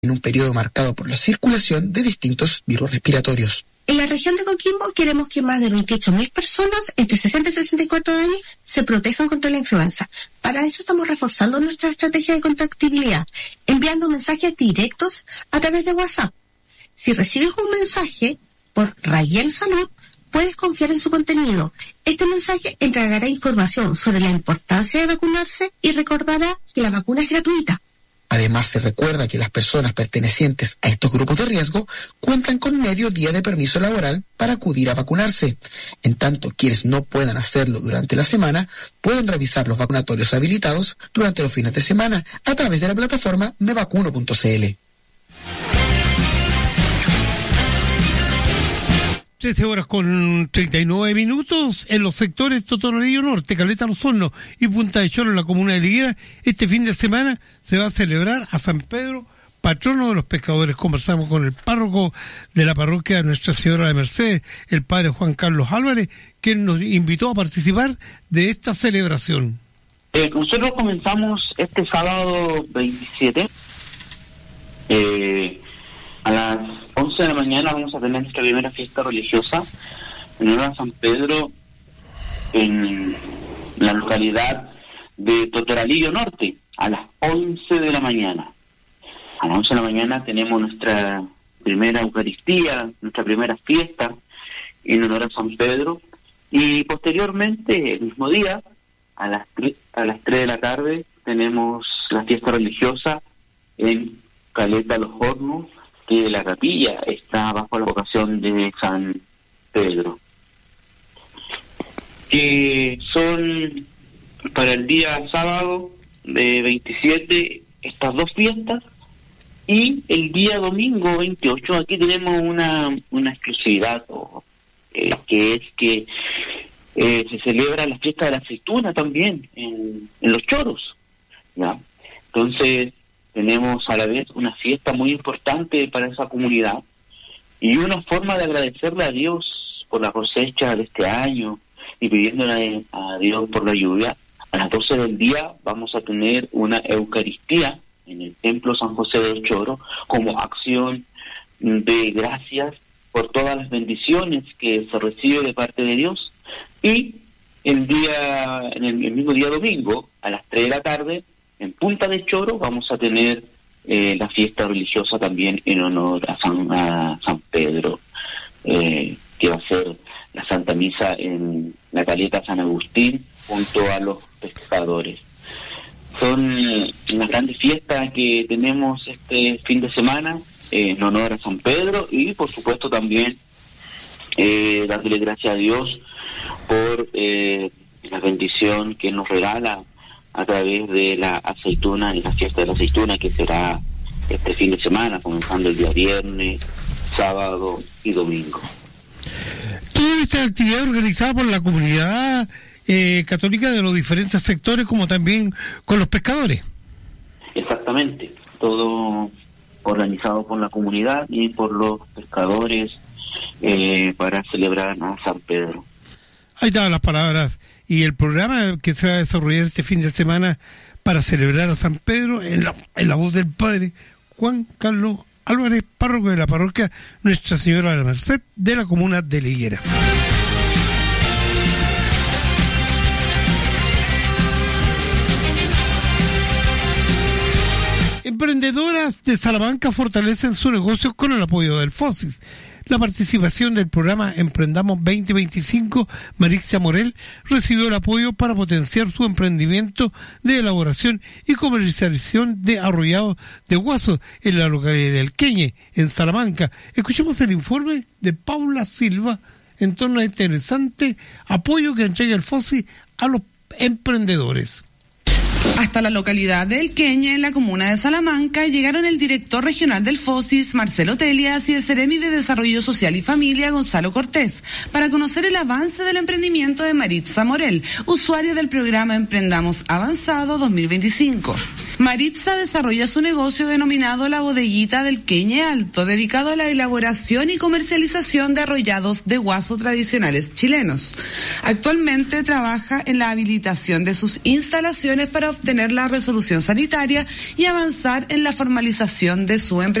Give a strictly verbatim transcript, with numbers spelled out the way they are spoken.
en un periodo marcado por la circulación de distintos virus respiratorios. En la región de Coquimbo queremos que más de veintiocho mil personas entre sesenta y sesenta y cuatro años se protejan contra la influenza. Para eso estamos reforzando nuestra estrategia de contactabilidad, enviando mensajes directos a través de WhatsApp. Si recibes un mensaje por Rayel Salud, puedes confiar en su contenido. Este mensaje entregará información sobre la importancia de vacunarse y recordará que la vacuna es gratuita. Además, se recuerda que las personas pertenecientes a estos grupos de riesgo cuentan con medio día de permiso laboral para acudir a vacunarse. En tanto, quienes no puedan hacerlo durante la semana pueden revisar los vacunatorios habilitados durante los fines de semana a través de la plataforma me vacuno punto c l. trece horas con treinta y nueve minutos en los sectores Totoralillo Norte, Caleta Los Hornos y Punta de Choro en la comuna de Liguera. Este fin de semana se va a celebrar a San Pedro, patrono de los pescadores. Conversamos con el párroco de la parroquia Nuestra Señora de Mercedes, el padre Juan Carlos Álvarez, quien nos invitó a participar de esta celebración. Eh, nosotros comenzamos este sábado veintisiete, eh, a las once de la mañana vamos a tener nuestra primera fiesta religiosa en honor a San Pedro en la localidad de Totoralillo Norte, a las once de la mañana. A las once de la mañana tenemos nuestra primera Eucaristía, nuestra primera fiesta en honor a San Pedro, y posteriormente, el mismo día, a las, a las tres de la tarde, tenemos la fiesta religiosa en Caleta Los Hornos, que la capilla está bajo la vocación de San Pedro. Que son para el día sábado de veintisiete estas dos fiestas, y el día domingo veintiocho aquí tenemos una una exclusividad, o, eh, que es que eh, se celebra la fiesta de la aceituna también en, en Los Choros, ¿ya? Entonces tenemos a la vez una fiesta muy importante para esa comunidad y una forma de agradecerle a Dios por la cosecha de este año y pidiéndole a Dios por la lluvia. A las doce del día vamos a tener una Eucaristía en el Templo San José del Choro como acción de gracias por todas las bendiciones que se recibe de parte de Dios. Y el día, en el, el mismo día domingo, a las tres de la tarde, en Punta de Choro vamos a tener eh, la fiesta religiosa también en honor a San, a San Pedro, eh, que va a ser la Santa Misa en la Caleta San Agustín junto a los pescadores. Son las grandes fiestas que tenemos este fin de semana eh, en honor a San Pedro, y por supuesto también eh, dándole gracias a Dios por eh, la bendición que nos regala a través de la aceituna, y la fiesta de la aceituna, que será este fin de semana, comenzando el día viernes, sábado y domingo. Toda esta actividad organizada por la comunidad eh, católica de los diferentes sectores, como también con los pescadores. Exactamente, todo organizado por la comunidad y por los pescadores eh, para celebrar a San Pedro. Ahí estaban las palabras y el programa que se va a desarrollar este fin de semana para celebrar a San Pedro en la, en la voz del padre Juan Carlos Álvarez, párroco de la parroquia Nuestra Señora de la Merced de la comuna de Liguera. Emprendedoras de Salamanca fortalecen su negocio con el apoyo del FOSIS. La participación del programa Emprendamos veinte veinticinco, Marixia Morel recibió el apoyo para potenciar su emprendimiento de elaboración y comercialización de arrollados de guaso en la localidad de Alqueñe, en Salamanca. Escuchemos el informe de Paula Silva en torno a este interesante apoyo que entrega el FOSIS a los emprendedores. Hasta la localidad de Elqueña, en la comuna de Salamanca, llegaron el director regional del FOSIS, Marcelo Telias, y el Seremi de Desarrollo Social y Familia, Gonzalo Cortés, para conocer el avance del emprendimiento de Maritza Morel, usuaria del programa Emprendamos Avanzado dos mil veinticinco. Maritza desarrolla su negocio denominado La Bodeguita del Queñe Alto, dedicado a la elaboración y comercialización de arrollados de guaso tradicionales chilenos. Actualmente trabaja en la habilitación de sus instalaciones para obtener la resolución sanitaria y avanzar en la formalización de su empresa.